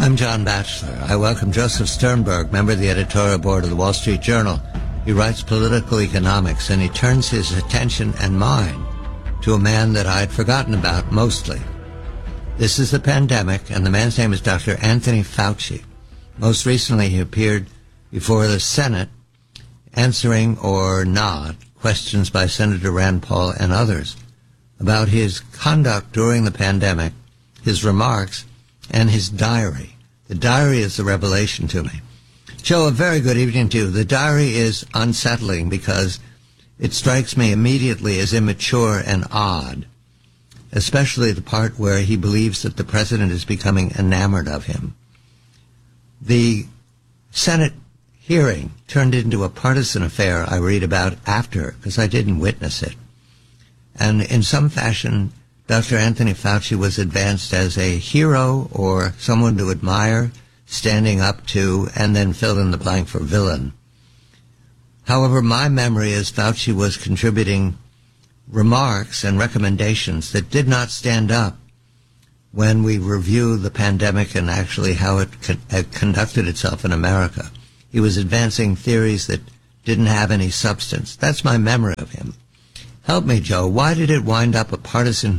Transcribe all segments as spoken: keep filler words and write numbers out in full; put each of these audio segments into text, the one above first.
I'm John Batchelor. I welcome Joseph Sternberg, member of the editorial board of the Wall Street Journal. He writes political economics, and he turns his attention and mine to a man that I had forgotten about mostly. This is the pandemic, and the man's name is Doctor Anthony Fauci. Most recently, he appeared before the Senate answering or not questions by Senator Rand Paul and others about his conduct during the pandemic, his remarks, and his diary. The diary is the revelation to me. Joe, a very good evening to you. The diary is unsettling because it strikes me immediately as immature and odd, especially the part where he believes that the president is becoming enamored of him. The Senate hearing turned into a partisan affair I read about after, because I didn't witness it. And in some fashion, Doctor Anthony Fauci was advanced as a hero or someone to admire, standing up to, and then fill in the blank for villain. However, my memory is Fauci was contributing remarks and recommendations that did not stand up when we review the pandemic and actually how it con- it conducted itself in America. He was advancing theories that didn't have any substance. That's my memory of him. Help me, Joe. Why did it wind up a partisan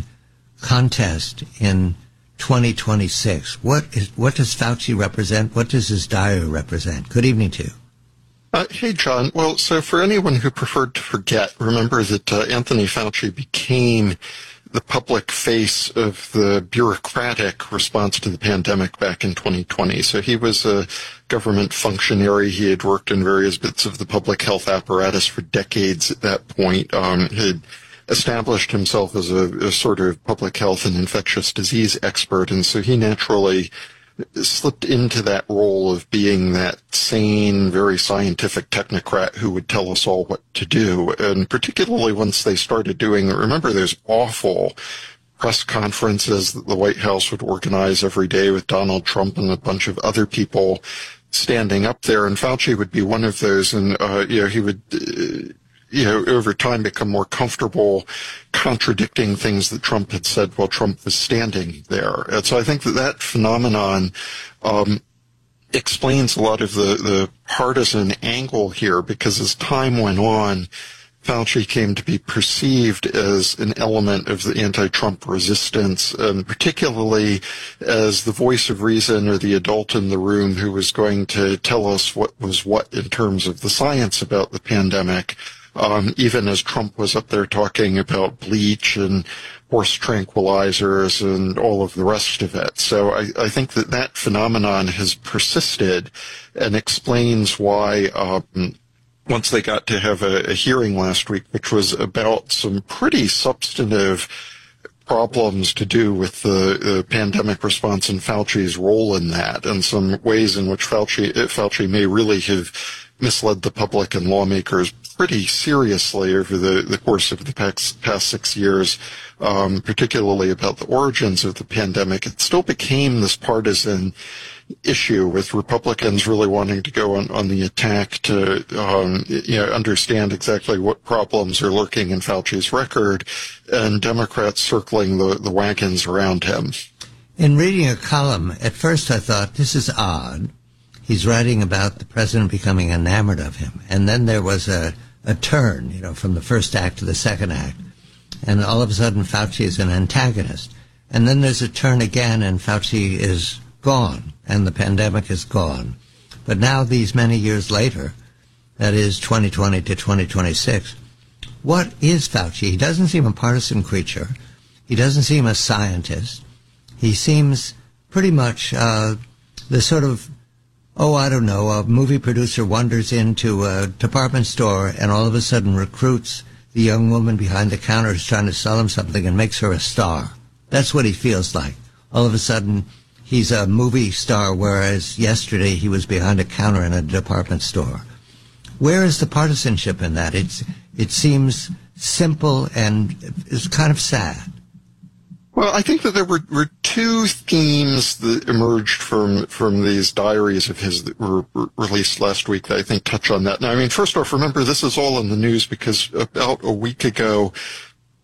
contest in twenty twenty-six? What is what does Fauci represent? What does his diary represent? Good evening to you. Uh, hey, John. Well, so for anyone who preferred to forget, remember that uh, Anthony Fauci became the public face of the bureaucratic response to the pandemic back in twenty twenty. So he was a government functionary. He had worked in various bits of the public health apparatus for decades at that point. Um, he had established himself as a, a sort of public health and infectious disease expert, and so he naturally slipped into that role of being that sane, very scientific technocrat who would tell us all what to do. And particularly once they started doing, remember those awful press conferences that the White House would organize every day with Donald Trump and a bunch of other people standing up there, and Fauci would be one of those, and uh, you know, he would uh, you know, over time become more comfortable contradicting things that Trump had said while Trump was standing there. And so I think that that phenomenon um, explains a lot of the, the partisan angle here, because as time went on, Fauci came to be perceived as an element of the anti-Trump resistance, and particularly as the voice of reason or the adult in the room who was going to tell us what was what in terms of the science about the pandemic. Um, even as Trump was up there talking about bleach and horse tranquilizers and all of the rest of it. So I, I think that that phenomenon has persisted and explains why um, once they got to have a, a hearing last week, which was about some pretty substantive problems to do with the, the pandemic response and Fauci's role in that, and some ways in which Fauci, Fauci may really have misled the public and lawmakers pretty seriously over the, the course of the past, past six years, um, particularly about the origins of the pandemic. It still became this partisan issue, with Republicans really wanting to go on, on the attack to um, you know, understand exactly what problems are lurking in Fauci's record, and Democrats circling the, the wagons around him. In reading a column, at first I thought, this is odd. He's writing about the president becoming enamored of him. And then there was a, a turn, you know, from the first act to the second act. And all of a sudden, Fauci is an antagonist. And then there's a turn again, and Fauci is gone, and the pandemic is gone. But now, these many years later, that is twenty twenty to twenty twenty-six, what is Fauci? He doesn't seem a partisan creature. He doesn't seem a scientist. He seems pretty much uh, the sort of, oh, I don't know, a movie producer wanders into a department store and all of a sudden recruits the young woman behind the counter who's trying to sell him something and makes her a star. That's what he feels like. All of a sudden, he's a movie star, whereas yesterday he was behind a counter in a department store. Where is the partisanship in that? It's, it seems simple and it's kind of sad. Well, I think that there were, were two themes that emerged from from these diaries of his that were re- released last week that I think touch on that. Now, I mean, first off, remember, this is all in the news because about a week ago,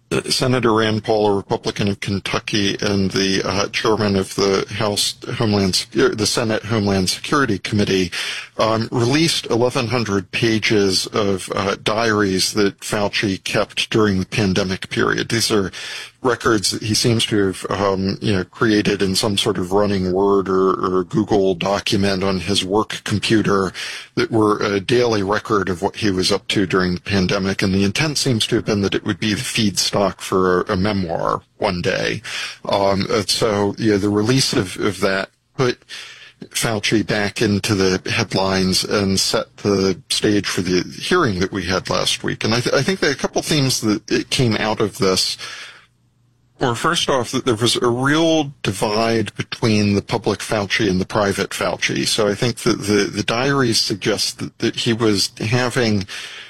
Senator Rand Paul, a Republican of Kentucky, and the uh, chairman of the House Homeland, the Senate Homeland Security Committee, um, released eleven hundred pages of uh, diaries that Fauci kept during the pandemic period. These are records that he seems to have, um, you know, created in some sort of running Word or, or Google document on his work computer that were a daily record of what he was up to during the pandemic. And the intent seems to have been that it would be the feedstock for a, a memoir one day. Um, so, yeah, the release of, of that put Fauci back into the headlines and set the stage for the hearing that we had last week. And I, th- I think there are a couple themes that it came out of this. Well, first off, that there was a real divide between the public Fauci and the private Fauci. So I think that the, the diaries suggest that, that he was having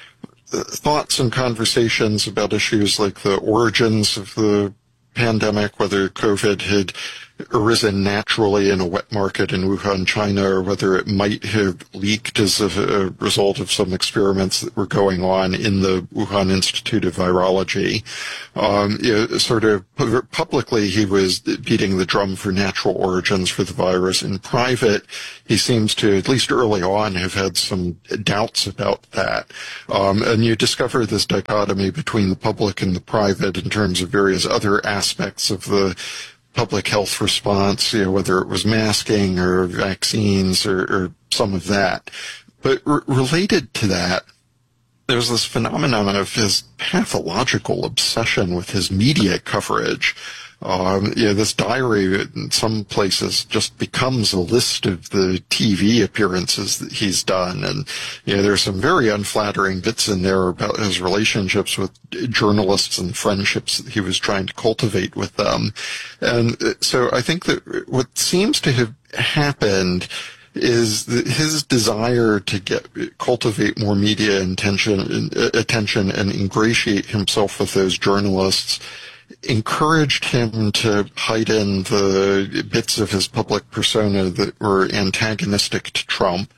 thoughts and conversations about issues like the origins of the pandemic, whether COVID had arisen naturally in a wet market in Wuhan, China, or whether it might have leaked as a, a result of some experiments that were going on in the Wuhan Institute of Virology. Um, you know, sort of publicly, he was beating the drum for natural origins for the virus. In private, he seems to, at least early on, have had some doubts about that. Um, and you discover this dichotomy between the public and the private in terms of various other aspects of the public health response, you know, whether it was masking or vaccines or, or some of that. But r- related to that, there's this phenomenon of his pathological obsession with his media coverage. Um, you know, this diary in some places just becomes a list of the T V appearances that he's done. And, you know, there's some very unflattering bits in there about his relationships with journalists and friendships that he was trying to cultivate with them. And so I think that what seems to have happened is that his desire to get cultivate more media attention, attention and ingratiate himself with those journalists encouraged him to hide in the bits of his public persona that were antagonistic to Trump,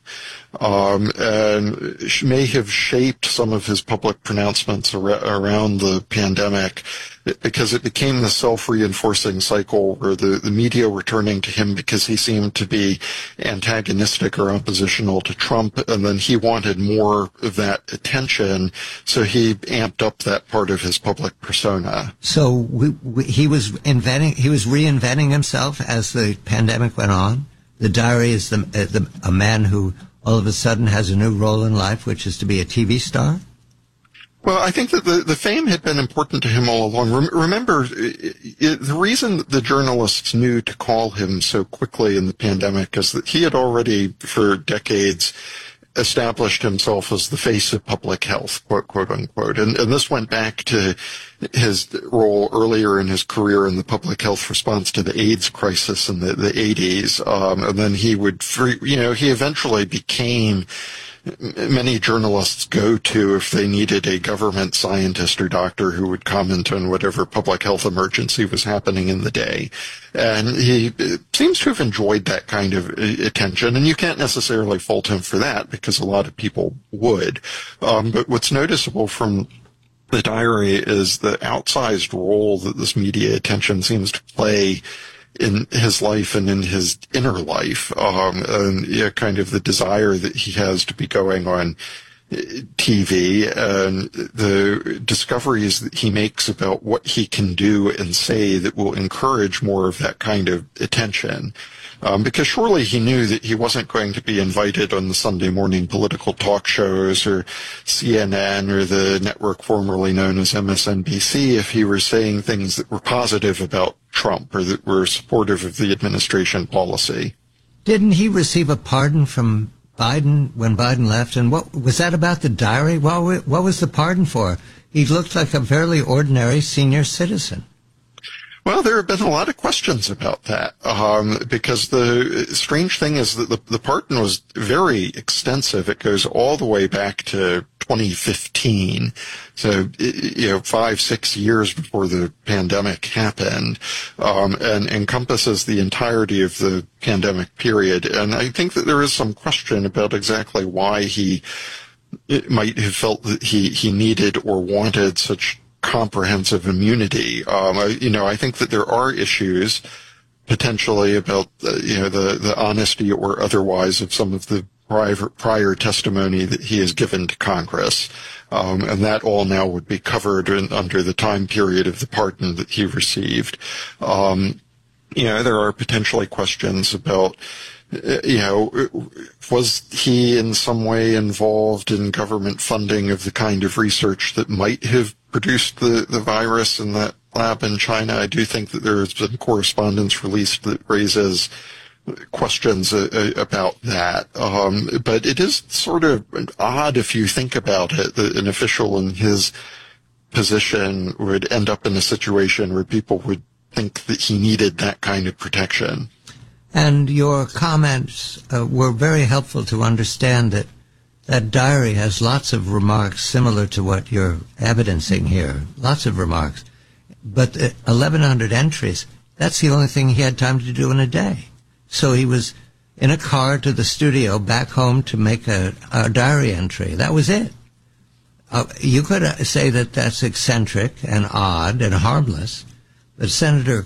um, and may have shaped some of his public pronouncements ar- around the pandemic, because it became the self-reinforcing cycle where the, the media were turning to him because he seemed to be antagonistic or oppositional to Trump, and then he wanted more of that attention, so he amped up that part of his public persona. So we, we, he was inventing, he was reinventing himself as the pandemic went on. The diary is the, uh, the a man who all of a sudden has a new role in life, which is to be a T V star? Well, I think that the, the fame had been important to him all along. Rem- remember, it, it, the reason the journalists knew to call him so quickly in the pandemic is that he had already, for decades, established himself as the face of public health, quote, quote unquote. And, and this went back to his role earlier in his career in the public health response to the AIDS crisis in the, the eighties. Um, and then he would, free, you know, he eventually became many journalists go to if they needed a government scientist or doctor who would comment on whatever public health emergency was happening in the day. And he seems to have enjoyed that kind of attention, and you can't necessarily fault him for that because a lot of people would. Um, but what's noticeable from the diary is the outsized role that this media attention seems to play in his life and in his inner life, um, and yeah, kind of the desire that he has to be going on T V and the discoveries that he makes about what he can do and say that will encourage more of that kind of attention. Um, because surely he knew that he wasn't going to be invited on the Sunday morning political talk shows or C N N or the network formerly known as M S N B C if he were saying things that were positive about Trump or that were supportive of the administration policy. Didn't he receive a pardon from Biden when Biden left? And what was that about the diary? What, what was the pardon for? He looked like a fairly ordinary senior citizen. Well, there have been a lot of questions about that, um, because the strange thing is that the, the pardon was very extensive. It goes all the way back to twenty fifteen, so, you know, five, six years before the pandemic happened, um, and encompasses the entirety of the pandemic period. And I think that there is some question about exactly why he it might have felt that he, he needed or wanted such comprehensive immunity. Um, I, you know, I think that there are issues potentially about, uh, you know, the, the honesty or otherwise of some of the prior, prior testimony that he has given to Congress. Um, and that all now would be covered in, under the time period of the pardon that he received. Um, you know, there are potentially questions about, you know, was he in some way involved in government funding of the kind of research that might have produced the, the virus in that lab in China? I do think that there has been correspondence released that raises questions uh, about that. Um, but it is sort of odd if you think about it, that an official in his position would end up in a situation where people would think that he needed that kind of protection. And your comments uh, were very helpful to understand that that diary has lots of remarks similar to what you're evidencing here, lots of remarks. But the eleven hundred entries, that's the only thing he had time to do in a day. So he was in a car to the studio back home to make a, a diary entry. That was it. Uh, you could uh, say that that's eccentric and odd and harmless, but Senator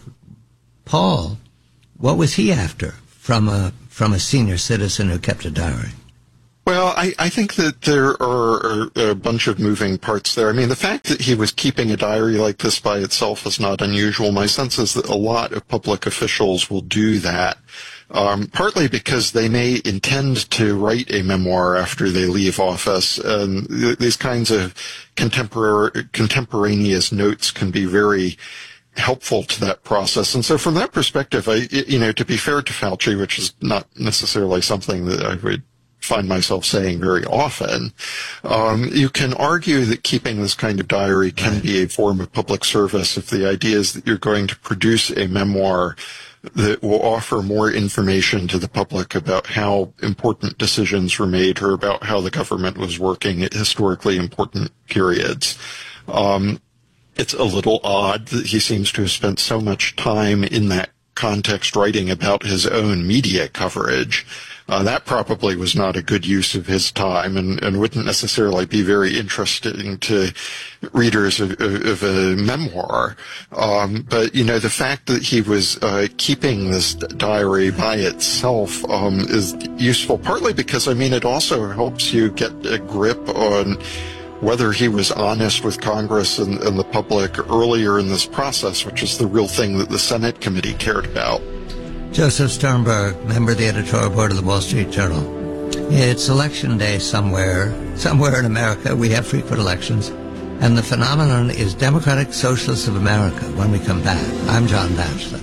Paul, what was he after from a from a senior citizen who kept a diary? Well, I, I think that there are a bunch of moving parts there. I mean, the fact that he was keeping a diary like this by itself is not unusual. My sense is that a lot of public officials will do that, um, partly because they may intend to write a memoir after they leave office. And th- these kinds of contemporary, contemporaneous notes can be very helpful to that process. And so from that perspective, I, you know, to be fair to Fauci, which is not necessarily something that I would find myself saying very often, um, you can argue that keeping this kind of diary can be a form of public service if the idea is that you're going to produce a memoir that will offer more information to the public about how important decisions were made or about how the government was working at historically important periods. Um, it's a little odd that he seems to have spent so much time in that context writing about his own media coverage. Uh, that probably was not a good use of his time and, and wouldn't necessarily be very interesting to readers of, of, of a memoir. Um, but, you know, the fact that he was uh, keeping this diary by itself um, is useful, partly because, I mean, it also helps you get a grip on whether he was honest with Congress and, and the public earlier in this process, which is the real thing that the Senate committee cared about. Joseph Sternberg, member of the editorial board of the Wall Street Journal. It's election day somewhere, somewhere in America. We have frequent elections. And the phenomenon is Democratic Socialists of America. When we come back, I'm John Batchelor.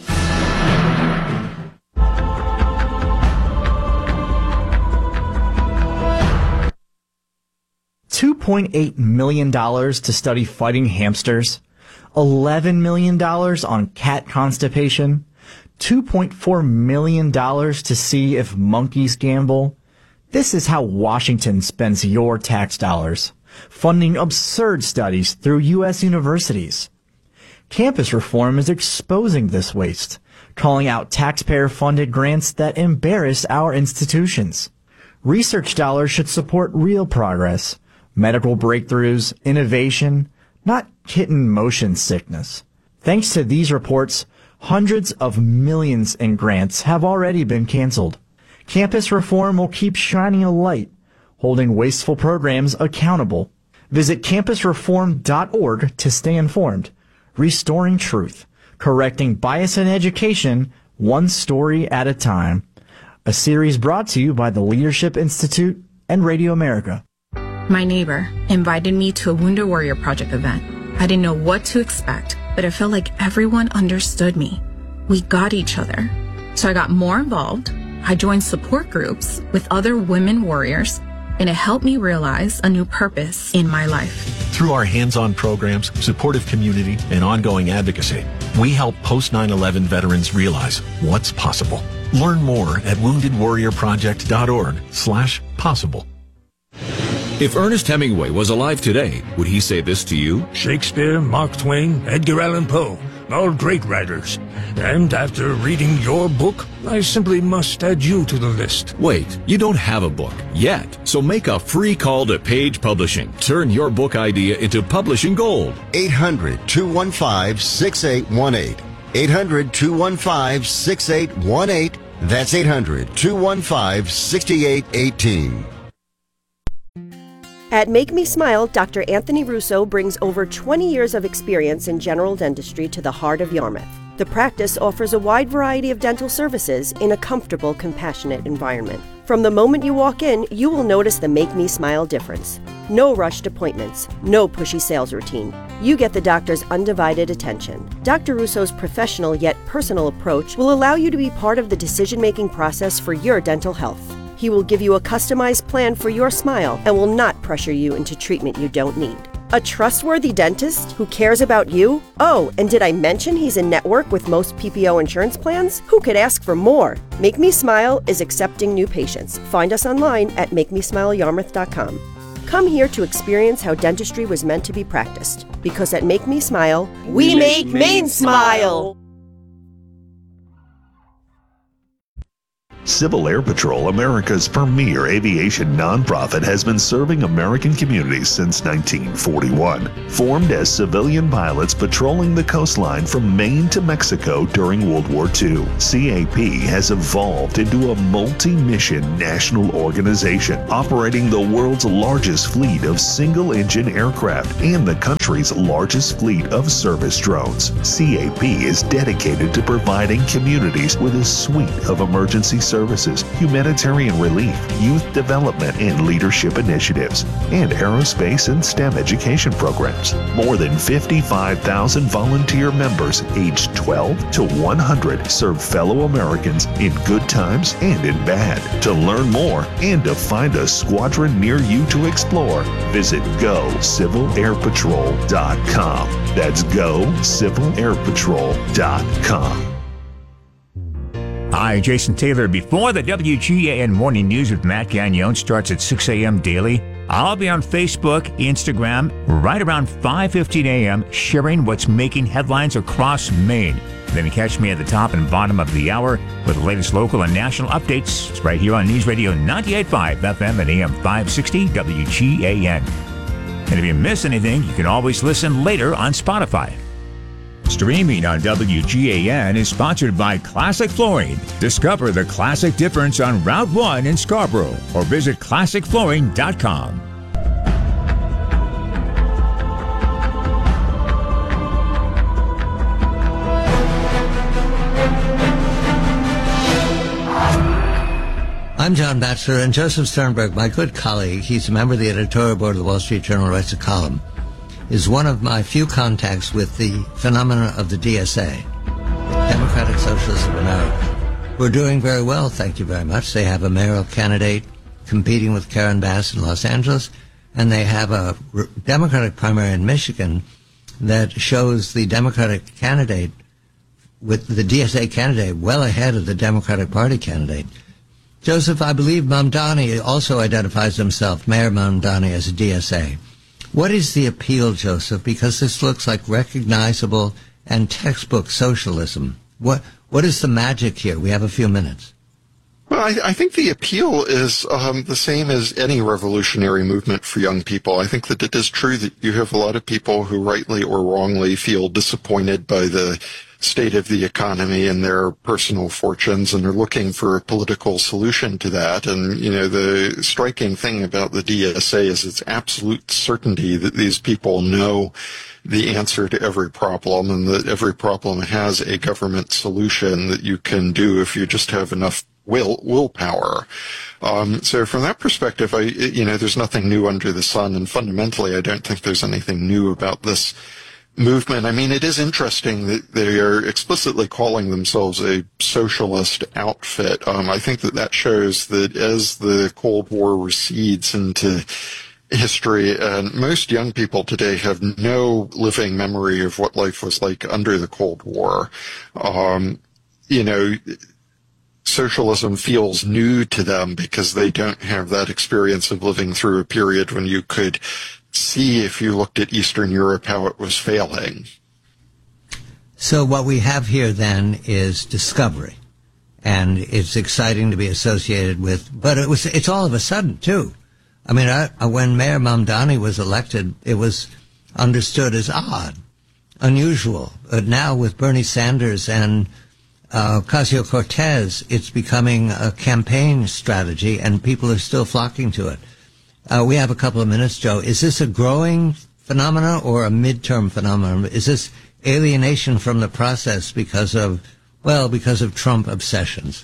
two point eight million dollars to study fighting hamsters, eleven million dollars on cat constipation, two point four million dollars to see if monkeys gamble. This is how Washington spends your tax dollars, funding absurd studies through U S universities. Campus reform is exposing this waste, calling out taxpayer-funded grants that embarrass our institutions. Research dollars should support real progress, medical breakthroughs, innovation, not kitten motion sickness. Thanks to these reports, hundreds of millions in grants have already been canceled. Campus reform will keep shining a light, holding wasteful programs accountable. Visit campus reform dot org to stay informed. Restoring truth, correcting bias in education, one story at a time. A series brought to you by the Leadership Institute and Radio America. My neighbor invited me to a Wounded Warrior Project event. I didn't know what to expect, but it felt like everyone understood me. We got each other. So I got more involved. I joined support groups with other women warriors, and it helped me realize a new purpose in my life. Through our hands-on programs, supportive community, and ongoing advocacy, we help post nine eleven veterans realize what's possible. Learn more at wounded warrior project dot org slash possible. If Ernest Hemingway was alive today, would he say this to you? Shakespeare, Mark Twain, Edgar Allan Poe. all great writers. And after reading your book, I simply must add you to the list. Wait, you don't have a book yet, so make a free call to Page Publishing. Turn your book idea into publishing gold. eight hundred, two one five, six eight one eight. eight hundred, two one five, six eight one eight. That's eight hundred, two one five, six eight one eight. At Make Me Smile, Doctor Anthony Russo brings over twenty years of experience in general dentistry to the heart of Yarmouth. The practice offers a wide variety of dental services in a comfortable, compassionate environment. From the moment you walk in, you will notice the Make Me Smile difference. No rushed appointments, no pushy sales routine. You get the doctor's undivided attention. Doctor Russo's professional yet personal approach will allow you to be part of the decision-making process for your dental health. He will give you a customized plan for your smile and will not pressure you into treatment you don't need. A trustworthy dentist who cares about you? Oh, and did I mention he's in network with most P P O insurance plans? Who could ask for more? Make Me Smile is accepting new patients. Find us online at make me smile yarmouth dot com. Come here to experience how dentistry was meant to be practiced. Because at Make Me Smile, we, we make Maine smile! Civil Air Patrol, America's premier aviation nonprofit, has been serving American communities since nineteen forty-one. Formed as civilian pilots patrolling the coastline from Maine to Mexico during World War Two, C A P has evolved into a multi-mission national organization operating the world's largest fleet of single-engine aircraft and the country's largest fleet of service drones. C A P is dedicated to providing communities with a suite of emergency services. Services, humanitarian relief, youth development and leadership initiatives, and aerospace and STEM education programs. More than fifty-five thousand volunteer members aged twelve to one hundred serve fellow Americans in good times and in bad. To learn more and to find a squadron near you to explore, visit go civil air patrol dot com. That's go civil air patrol dot com. Hi, Jason Taylor. Before the W G A N Morning News with Matt Gagnon starts at six a.m. daily, I'll be on Facebook, Instagram, right around five fifteen a.m. sharing what's making headlines across Maine. Then you catch me at the top and bottom of the hour with the latest local and national updates. It's right here on News Radio ninety-eight point five F M and A M five sixty W G A N. And if you miss anything, you can always listen later on Spotify. Streaming on W G A N is sponsored by Classic Flooring. Discover the classic difference on Route one in Scarborough or visit classic flooring dot com. I'm John Batchelor, and Joseph Sternberg, my good colleague, he's a member of the editorial board of the Wall Street Journal, writes a column, is one of my few contacts with the phenomena of the D S A, Democratic Socialists of America, who are doing very well, thank you very much. They have a mayoral candidate competing with Karen Bass in Los Angeles, and they have a Democratic primary in Michigan that shows the Democratic candidate, with the D S A candidate, well ahead of the Democratic Party candidate. Joseph, I believe Mamdani also identifies himself, Mayor Mamdani, as a D S A. What is the appeal, Joseph? Because this looks like recognizable and textbook socialism. What What is the magic here? We have a few minutes. Well, I, I think the appeal is um, the same as any revolutionary movement for young people. I think that it is true that you have a lot of people who rightly or wrongly feel disappointed by the state of the economy and their personal fortunes, and are looking for a political solution to that. And, you know, the striking thing about the D S A is its absolute certainty that these people know the answer to every problem, and that every problem has a government solution that you can do if you just have enough will willpower. Um, so from that perspective, I, you know, there's nothing new under the sun, and fundamentally, I don't think there's anything new about this movement. I mean, it is interesting that they are explicitly calling themselves a socialist outfit. Um, I think that that shows that as the Cold War recedes into history, and most young people today have no living memory of what life was like under the Cold War. Um, you know, socialism feels new to them because they don't have that experience of living through a period when you could see, if you looked at Eastern Europe, how it was failing. So what we have here then is discovery. And it's exciting to be associated with, but it was, it's all of a sudden too. I mean, I, when Mayor Mamdani was elected, it was understood as odd, unusual. But now with Bernie Sanders and uh, Ocasio-Cortez, it's becoming a campaign strategy, and people are still flocking to it. Uh, we have a couple of minutes, Joe. Is this a growing phenomenon or a midterm phenomenon? Is this alienation from the process because of, well, because of Trump obsessions?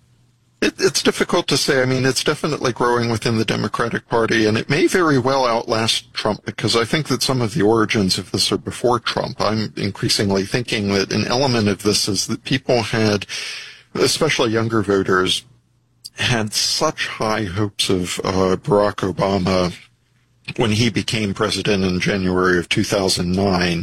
It, it's difficult to say. I mean, it's definitely growing within the Democratic Party, and it may very well outlast Trump, because I think that some of the origins of this are before Trump. I'm increasingly thinking that an element of this is that people had, especially younger voters, had such high hopes of uh, Barack Obama when he became president in January of two thousand nine,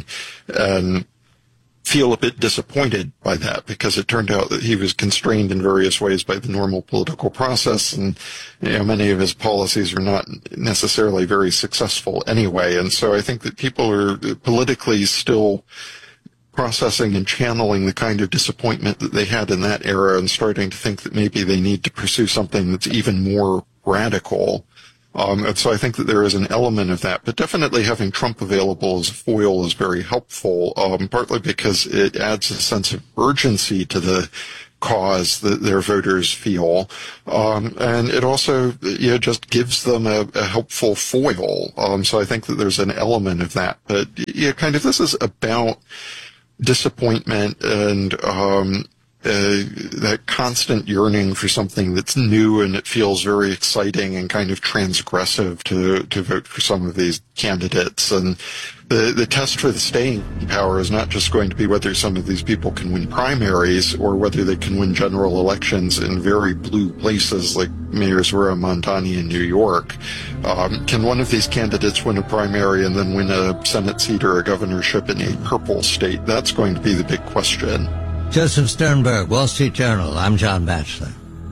and feel a bit disappointed by that, because it turned out that he was constrained in various ways by the normal political process, and you know, many of his policies are not necessarily very successful anyway. And so I think that people are politically still processing and channeling the kind of disappointment that they had in that era, and starting to think that maybe they need to pursue something that's even more radical. Um, and so I think that there is an element of that, but definitely having Trump available as a foil is very helpful, um, partly because it adds a sense of urgency to the cause that their voters feel. Um, and it also, you know, just gives them a, a helpful foil. Um, so I think that there's an element of that, but yeah, kind of this is about disappointment and, um, Uh, that constant yearning for something that's new, and it feels very exciting and kind of transgressive to to vote for some of these candidates. And the the test for the staying power is not just going to be whether some of these people can win primaries or whether they can win general elections in very blue places like Mayor Zohran Mamdani in New York. Um, can one of these candidates win a primary and then win a Senate seat or a governorship in a purple state? That's going to be the big question. Joseph Sternberg, Wall Street Journal. I'm John Batchelor.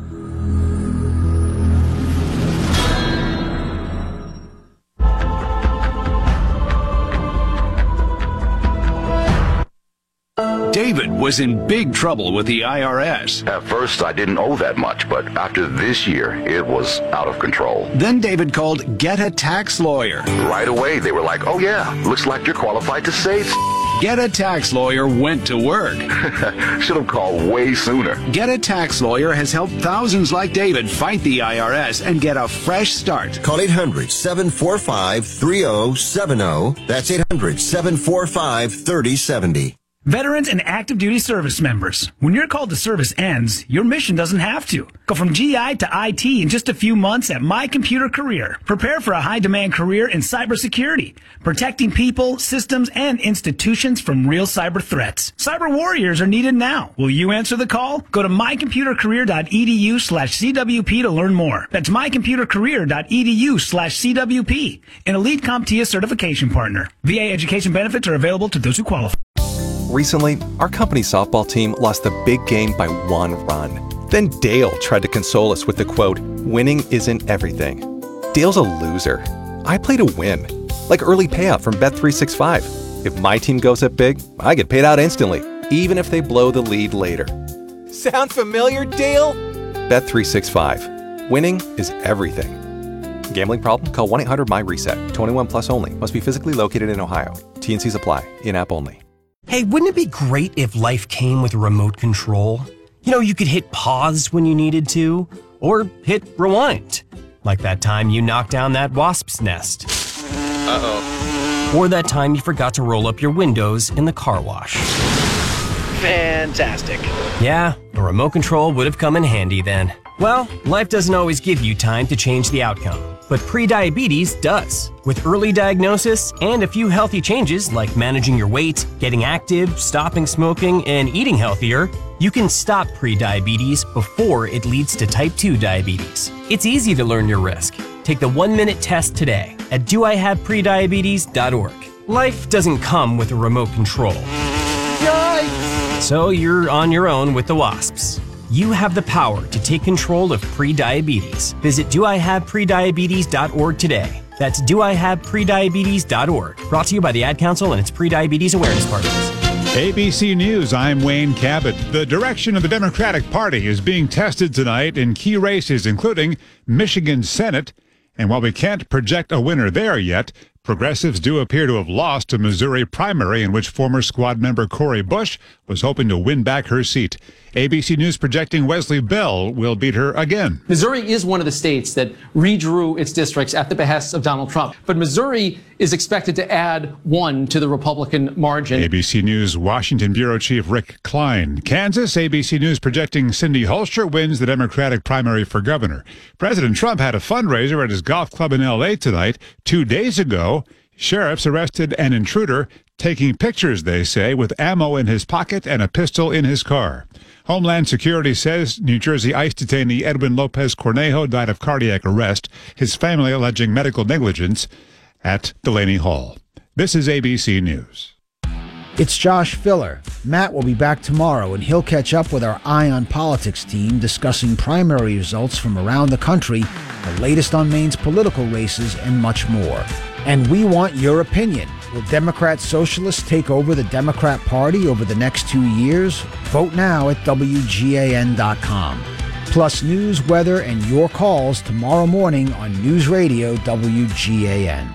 David was in big trouble with the I R S. At first, I didn't owe that much, but after this year, it was out of control. Then David called Get a Tax Lawyer. Right away, they were like, oh yeah, looks like you're qualified to save. Get a Tax Lawyer went to work. Should have called way sooner. Get a Tax Lawyer has helped thousands like David fight the I R S and get a fresh start. Call eight hundred, seven four five, three oh seven oh. That's eight hundred, seven four five, three oh seven oh. Veterans and active duty service members, when your call to service ends, your mission doesn't have to. Go from G I to I T in just a few months at My Computer Career. Prepare for a high-demand career in cybersecurity, protecting people, systems, and institutions from real cyber threats. Cyber warriors are needed now. Will you answer the call? Go to mycomputercareer.edu slash CWP to learn more. That's mycomputercareer.edu slash CWP, an elite CompTIA certification partner. V A education benefits are available to those who qualify. Recently, our company softball team lost the big game by one run. Then Dale tried to console us with the quote, "Winning isn't everything." Dale's a loser. I play to win. Like early payout from Bet three sixty-five. If my team goes up big, I get paid out instantly, even if they blow the lead later. Sound familiar, Dale? Bet three sixty-five. Winning is everything. Gambling problem? Call one eight hundred M Y reset. twenty-one plus only. Must be physically located in Ohio. T and C's apply. In-app only. Hey, wouldn't it be great if life came with a remote control? You know, you could hit pause when you needed to, or hit rewind. Like that time you knocked down that wasp's nest. Uh-oh. Or that time you forgot to roll up your windows in the car wash. Fantastic. Yeah, a remote control would have come in handy then. Well, life doesn't always give you time to change the outcome, but prediabetes does. With early diagnosis and a few healthy changes like managing your weight, getting active, stopping smoking, and eating healthier, you can stop prediabetes before it leads to type two diabetes. It's easy to learn your risk. Take the one-minute test today at do I have prediabetes dot org. Life doesn't come with a remote control. Yikes! So you're on your own with the wasps. You have the power to take control of prediabetes. Visit do I have prediabetes dot org today. That's do I have prediabetes dot org. Brought to you by the Ad Council and its prediabetes awareness partners. A B C News, I'm Wayne Cabot. The direction of the Democratic Party is being tested tonight in key races, including Michigan Senate. And while we can't project a winner there yet, progressives do appear to have lost a Missouri primary in which former squad member Cori Bush was hoping to win back her seat. A B C News projecting Wesley Bell will beat her again. Missouri is one of the states that redrew its districts at the behest of Donald Trump. But Missouri is expected to add one to the Republican margin. A B C News Washington Bureau Chief Rick Klein. Kansas, A B C News projecting Cindy Holster wins the Democratic primary for governor. President Trump had a fundraiser at his golf club in L A tonight. Two days ago, sheriffs arrested an intruder taking pictures, they say, with ammo in his pocket and a pistol in his car. Homeland Security says New Jersey ICE detainee Edwin Lopez Cornejo died of cardiac arrest, his family alleging medical negligence at Delaney Hall. This is A B C News. It's Josh Filler. Matt will be back tomorrow, and he'll catch up with our Eye on Politics team discussing primary results from around the country, the latest on Maine's political races, and much more. And we want your opinion. Will Democrat Socialists take over the Democrat Party over the next two years? Vote now at W G A N dot com. Plus news, weather, and your calls tomorrow morning on News Radio W G A N.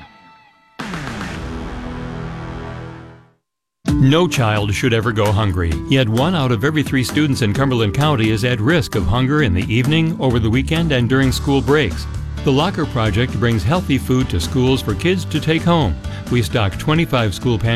No child should ever go hungry, yet one out of every three students in Cumberland County is at risk of hunger in the evening, over the weekend, and during school breaks. The Locker Project brings healthy food to schools for kids to take home. We stock twenty-five school pantries